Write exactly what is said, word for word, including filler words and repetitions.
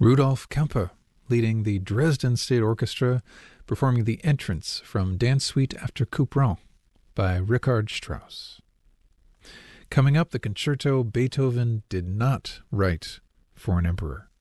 Rudolf Kempe, leading the Dresden State Orchestra, performing the entrance from Dance Suite after Couperin by Richard Strauss. Coming up, the concerto Beethoven did not write for an emperor.